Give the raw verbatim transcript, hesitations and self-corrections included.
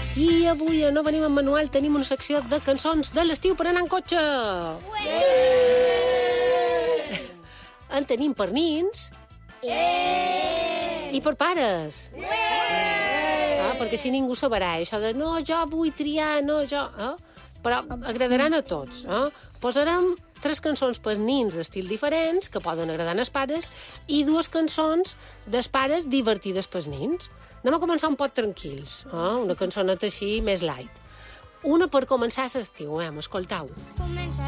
I avui a No Venim amb Manuel tenim una secció de cançons de l'estiu per anar en cotxe. Ué! En tenim per nins i per pares. Ah, perquè així ningú sabrà això de no, jo vull triar, no, jo... Eh? Però agradaran a tots. Eh? Posarem tres cançons per nins d'estil diferents, que poden agradar als pares, i dues cançons dels pares divertides pels nins. Anem a començar un poc tranquils, eh? Una cançoneta així més light. Una per començar l'estiu, eh? Escoltau. Comença